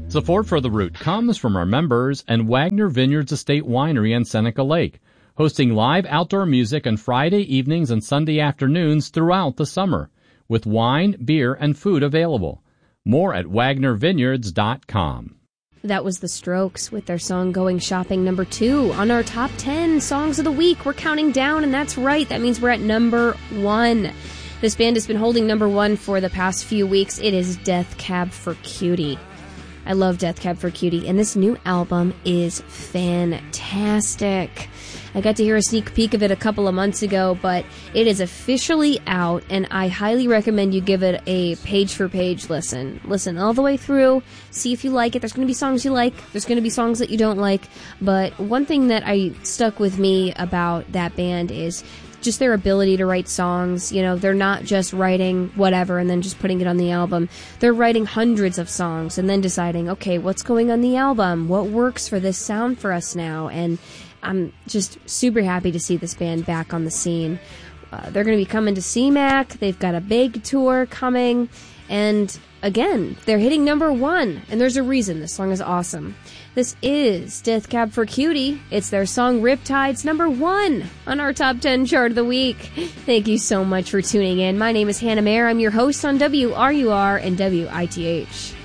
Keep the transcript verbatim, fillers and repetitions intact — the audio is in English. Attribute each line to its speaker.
Speaker 1: Support for The Root comes from our members and Wagner Vineyards Estate Winery in Seneca Lake, hosting live outdoor music on Friday evenings and Sunday afternoons throughout the summer, with wine, beer, and food available. More at wagner vineyards dot com.
Speaker 2: That was The Strokes with their song Going Shopping, number two on our top ten songs of the week. We're counting down, and that's right. That means we're at number one. This band has been holding number one for the past few weeks. It is Death Cab for Cutie. I love Death Cab for Cutie, and this new album is fantastic. I got to hear a sneak peek of it a couple of months ago, but it is officially out, and I highly recommend you give it a page-for-page listen. Listen all the way through, see if you like it. There's going to be songs you like, there's going to be songs that you don't like, but one thing that I stuck with me about that band is just their ability to write songs. You know, they're not just writing whatever and then just putting it on the album. They're writing hundreds of songs and then deciding, okay, what's going on the album? What works for this sound for us now? And I'm just super happy to see this band back on the scene. Uh, they're going to be coming to C MAC. They've got a big tour coming. And again, they're hitting number one. And there's a reason. This song is awesome. This is Death Cab for Cutie. It's their song Riptide's number one on our top ten chart of the week. Thank you so much for tuning in. My name is Hannah Mayer. I'm your host on W R U R and W I T H.